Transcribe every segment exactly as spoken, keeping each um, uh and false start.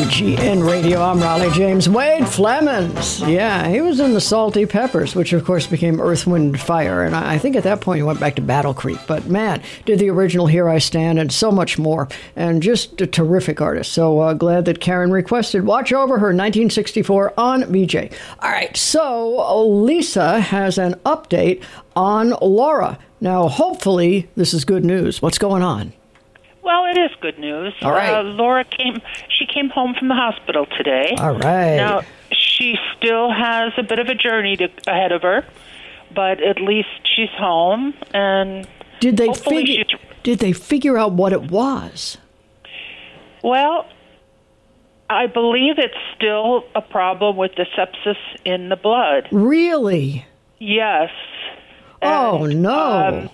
G N Radio. I'm Raleigh James. Wade Flemons. Yeah, he was in the Salty Peppers, which of course became Earth, Wind, and Fire. And I think at that point he went back to Battle Creek. But man, did the original Here I Stand and so much more. And just a terrific artist. So uh, glad that Karen requested Watch Over Her nineteen sixty-four on V J. All right, so Lisa has an update on Laura. Now, hopefully this is good news. What's going on? Well, it is good news. All right. Uh, Laura came, she came home from the hospital today. All right. Now, she still has a bit of a journey to, ahead of her, but at least she's home, and did they hopefully figure, she's... Did they figure out what it was? Well, I believe it's still a problem with the sepsis in the blood. Really? Yes. Oh, and, no. Um,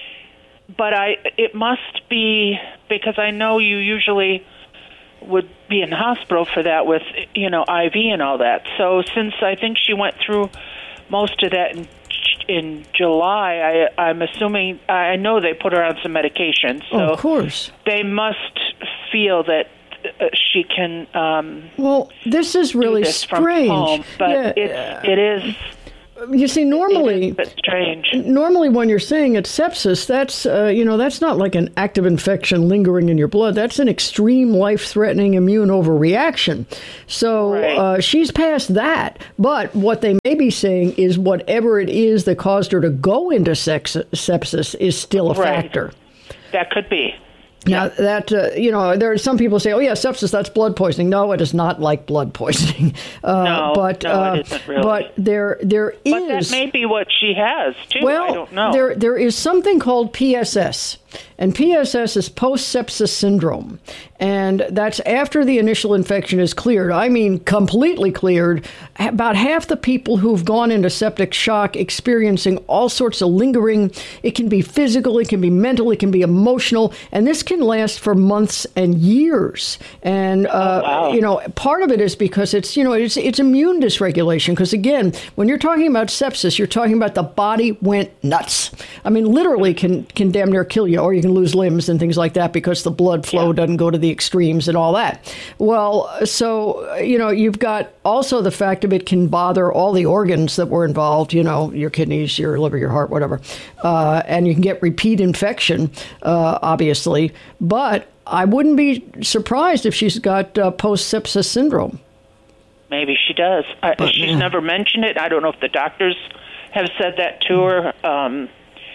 but I, it must be, because I know you usually would be in the hospital for that with, you know, I V and all that. So since I think she went through most of that in, in July, I, I'm assuming, I know they put her on some medication. So oh, of course. They must feel that uh, she can um, well, this is really this strange. From home, but yeah. it's, it is... You see, normally, it is a bit strange. Normally, when you're saying it's sepsis, that's uh, you know that's not like an active infection lingering in your blood. That's an extreme, life-threatening immune overreaction. So right. uh, she's past that. But what they may be saying is whatever it is that caused her to go into sex- sepsis is still a right. factor. That could be. Now, that, uh, you know, there are some people say, oh, yeah, sepsis, that's blood poisoning. No, it is not like blood poisoning. Uh, no, but, no, uh, it isn't really. But there, there is... But that may be what she has, too. Well, I don't know. There, there is something called P S S. And P S S is post-sepsis syndrome. And that's after the initial infection is cleared. I mean, completely cleared. About half the people who've gone into septic shock experiencing all sorts of lingering. It can be physical, it can be mental, it can be emotional. And this can last for months and years. And, uh, oh, wow. you know, part of it is because it's, you know, it's, it's immune dysregulation. Because, again, when you're talking about sepsis, you're talking about the body went nuts. I mean, literally can, can damn near kill you, or you can lose limbs and things like that because the blood flow yeah. doesn't go to the extremes and all that. Well, so, you know, you've got also the fact of it can bother all the organs that were involved, you know, your kidneys, your liver, your heart, whatever. Uh, and you can get repeat infection, uh, obviously. But I wouldn't be surprised if she's got uh, post-sepsis syndrome. Maybe she does. I, but, she's yeah. never mentioned it. I don't know if the doctors have said that to her. Um,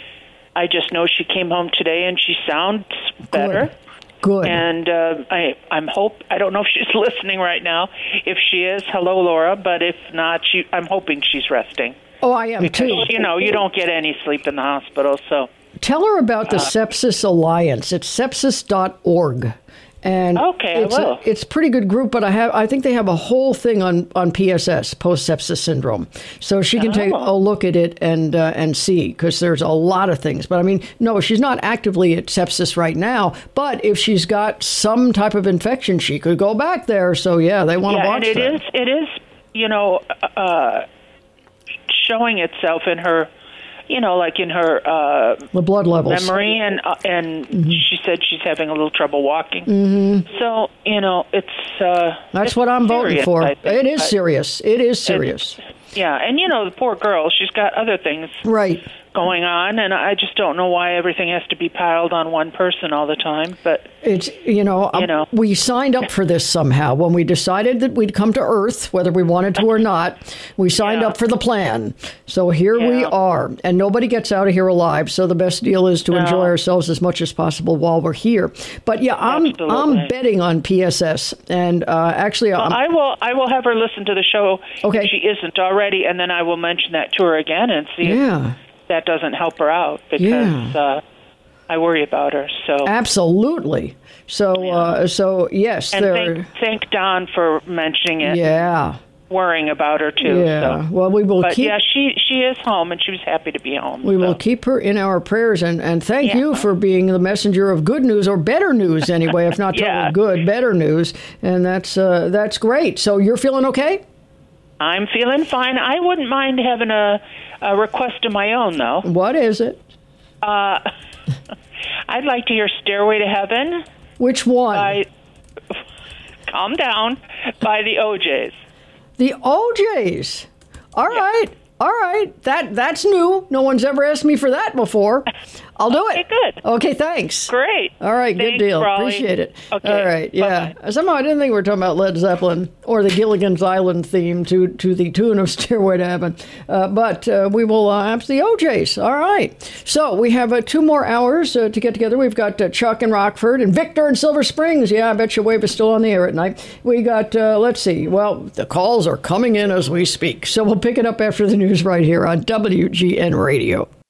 I just know she came home today and she sounds better. Good. Good. And uh, I, I'm hope I don't know if she's listening right now. If she is, hello, Laura. But if not, she, I'm hoping she's resting. Oh, I am because, too. You know, you don't get any sleep in the hospital, so. Tell her about the uh, Sepsis Alliance. It's sepsis dot org. And okay, it's I will. A, it's a pretty good group, but I have I think they have a whole thing on, on P S S, post-sepsis syndrome. So she can oh. take a look at it and uh, and see, because there's a lot of things. But I mean, no, she's not actively at sepsis right now. But if she's got some type of infection, she could go back there. So, yeah, they want to yeah, watch and it that. is, it is, you know, uh, showing itself in her, you know, like in her uh, the blood levels, memory, and uh, and mm-hmm. she said she's having a little trouble walking. Mm-hmm. So, you know, it's uh, that's it's what I'm serious, voting for. It is serious. It is serious. Yeah, and you know, the poor girl, she's got other things right going on, and I just don't know why everything has to be piled on one person all the time. But it's you know, you know. we signed up for this somehow when we decided that we'd come to Earth, whether we wanted to or not. We signed yeah. up for the plan, so here yeah. we are, and nobody gets out of here alive. So the best deal is to no. enjoy ourselves as much as possible while we're here. But yeah, I'm Absolutely. I'm betting on P S S, and uh, actually, well, I'm, I will I will have her listen to the show okay. if she isn't already, and then I will mention that to her again and see yeah. if that doesn't help her out, because yeah. uh, I worry about her. So absolutely. So yeah. uh, so yes, and there. Thank, thank Don for mentioning it. Yeah. Worrying about her too. Yeah. So. Well, we will but keep. yeah, she she is home, and she was happy to be home. We so. will keep her in our prayers, and, and thank yeah. you for being the messenger of good news, or better news anyway, if not yeah. totally good, better news, and that's uh, that's great. So you're feeling okay? I'm feeling fine. I wouldn't mind having a, a request of my own, though. What is it? Uh, I'd like to hear "Stairway to Heaven." Which one? By, Calm Down by the O Js. The O Js. All yeah. right. All right. That that's new. No one's ever asked me for that before. I'll do it. Okay, good. Okay, thanks. Great. All right, thanks, good deal. Raleigh. Appreciate it. Okay. All right, yeah. Bye-bye. Somehow I didn't think we were talking about Led Zeppelin or the Gilligan's Island theme to, to the tune of Stairway to Heaven. Uh, but uh, we will uh, amp the O Js. All right. So we have uh, two more hours uh, to get together. We've got uh, Chuck in Rockford and Victor in Silver Springs. Yeah, I bet your wave is still on the air at night. We got, uh, let's see, well, the calls are coming in as we speak. So we'll pick it up after the news right here on W G N Radio.